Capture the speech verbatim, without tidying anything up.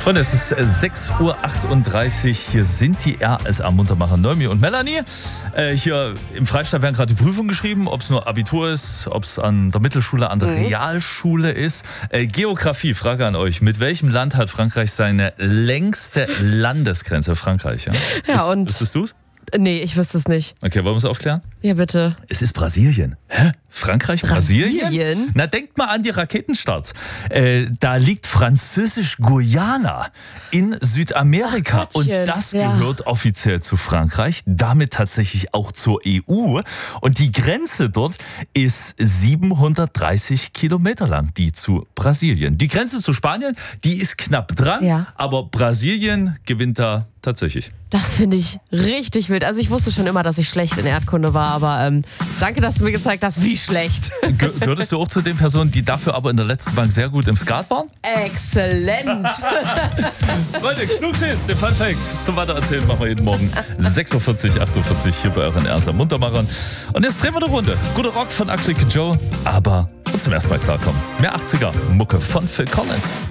Und es ist sechs Uhr achtunddreißig. Hier sind die R S A-Muntermacher Noemi und Melanie. Äh, hier im Freistaat werden gerade die Prüfung geschrieben, ob es nur Abitur ist, ob es an der Mittelschule, an der mhm. Realschule ist. Äh, Geografie, Frage an euch. Mit welchem Land hat Frankreich seine längste Landesgrenze? Frankreich, ja? Ja, Ist, und... Wüsstest du es? Nee, ich wüsste es nicht. Okay, wollen wir es aufklären? Ja, bitte. Es ist Brasilien. Hä? Frankreich, Brasilien? Brasilien? Na, denkt mal an die Raketenstarts. Äh, da liegt Französisch-Guyana in Südamerika. Ach, und Gottchen, das ja. gehört offiziell zu Frankreich, damit tatsächlich auch zur E U. Und die Grenze dort ist siebenhundertdreißig Kilometer lang, die zu Brasilien. Die Grenze zu Spanien, die ist knapp dran, Ja. aber Brasilien gewinnt da tatsächlich. Das finde ich richtig wild. Also ich wusste schon immer, dass ich schlecht in Erdkunde war, aber ähm, danke, dass du mir gezeigt hast, wie schlecht. Ge- Gehörtest du auch zu den Personen, die dafür aber in der letzten Bank sehr gut im Skat waren? Exzellent. Freunde, Klugschiss, den Fun Fact zum Weitererzählen machen wir jeden Morgen sechs Uhr vierzig, acht Uhr vierzig hier bei euren R S A-Muntermachern. Und jetzt drehen wir eine Runde. Guter Rock von Arctic Joe, aber und zum ersten Mal klarkommen. Mehr achtziger Mucke von Phil Collins.